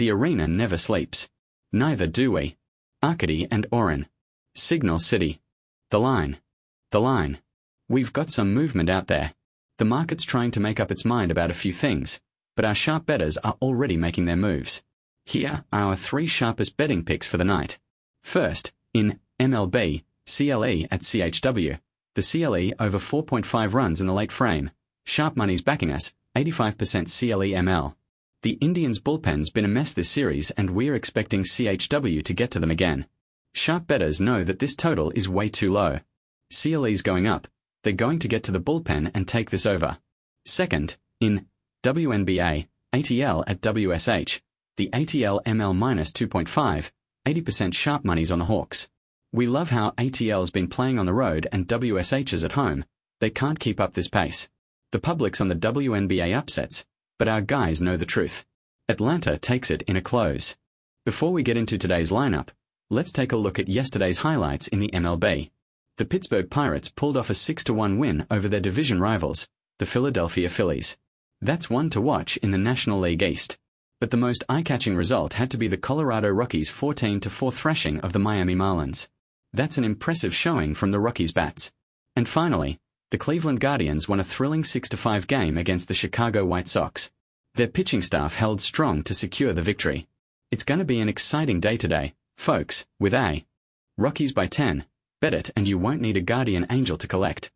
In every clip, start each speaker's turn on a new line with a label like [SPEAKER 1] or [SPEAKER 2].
[SPEAKER 1] The arena never sleeps. Neither do we. Arcady and Orin. Signal City. The line. The line. We've got some movement out there. The market's trying to make up its mind about a few things, but our sharp bettors are already making their moves. Here are our 3 sharpest betting picks for the night. First, in MLB, CLE at CHW. The CLE over 4.5 runs in the late frame. Sharp money's backing us, 85% CLE ML. The Indians' bullpen's been a mess this series and we're expecting CHW to get to them again. Sharp bettors know that this total is way too low. CLE's going up. They're going to get to the bullpen and take this over. Second, in WNBA, ATL at WSH. The ATL ML minus 2.5, 80% sharp money's on the Hawks. We love how ATL's been playing on the road and WSH is at home. They can't keep up this pace. The public's on the WNBA upsets, but our guys know the truth. Atlanta takes it in a close. Before we get into today's lineup, let's take a look at yesterday's highlights in the MLB. The Pittsburgh Pirates pulled off a 6-1 win over their division rivals, the Philadelphia Phillies. That's one to watch in the National League East. But the most eye-catching result had to be the Colorado Rockies' 14-4 thrashing of the Miami Marlins. That's an impressive showing from the Rockies' bats. And finally, the Cleveland Guardians won a thrilling 6-5 game against the Chicago White Sox. Their pitching staff held strong to secure the victory. It's going to be an exciting day today, folks, with a Rockies by 10. Bet it and you won't need a guardian angel to collect.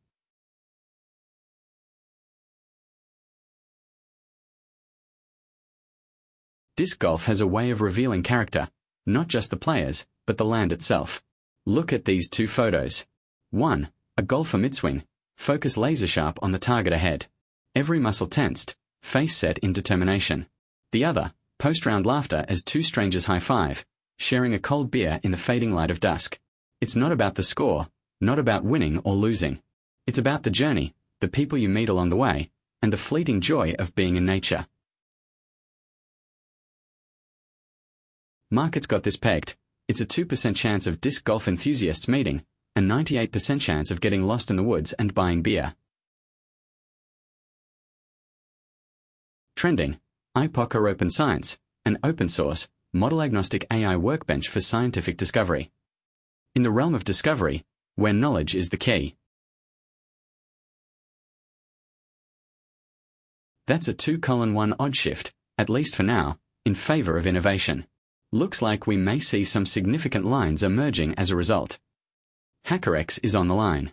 [SPEAKER 1] Disc golf has a way of revealing character, not just the players, but the land itself. Look at these 2 photos. 1. A golfer midswing, focus laser sharp on the target ahead. Every muscle tensed, face set in determination. The other, post-round laughter as 2 strangers high-five, sharing a cold beer in the fading light of dusk. It's not about the score, not about winning or losing. It's about the journey, the people you meet along the way, and the fleeting joy of being in nature. Market's got this pegged. It's a 2% chance of disc golf enthusiasts meeting, a 98% chance of getting lost in the woods and buying beer. Trending. IPOC or Open Science, an open-source, model-agnostic AI workbench for scientific discovery. In the realm of discovery, where knowledge is the key. That's a 2:1 odd shift, at least for now, in favor of innovation. Looks like we may see some significant lines emerging as a result. HackerX is on the line.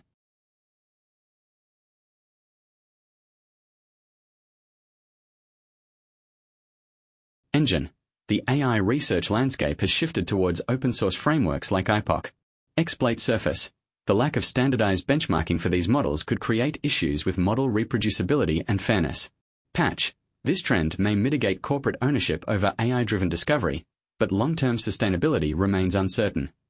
[SPEAKER 1] Engine. The AI research landscape has shifted towards open-source frameworks like IPOC. XBlade Surface. The lack of standardized benchmarking for these models could create issues with model reproducibility and fairness. Patch. This trend may mitigate corporate ownership over AI-driven discovery, but long-term sustainability remains uncertain.